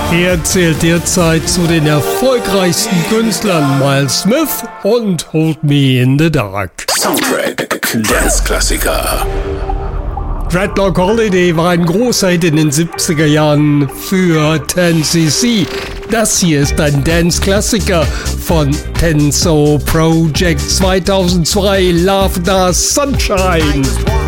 Er zählt derzeit zu den erfolgreichsten Künstlern Miles Smith und Hold Me in the Dark. Soundtrack Dance-Klassiker. Dreadlock Holiday war ein großer Hit in den 70er Jahren für 10cc. Das hier ist ein Dance-Klassiker von Tenso Project 2002, Love the Sunshine.